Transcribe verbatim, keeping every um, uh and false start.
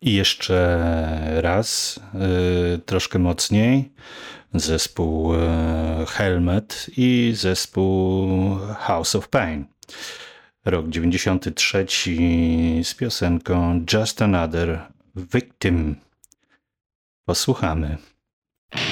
I jeszcze raz, y, troszkę mocniej, zespół y, Helmet i zespół House of Pain. Rok dziewięćdziesiąty trzeci z piosenką Just Another Victim. Posłuchamy.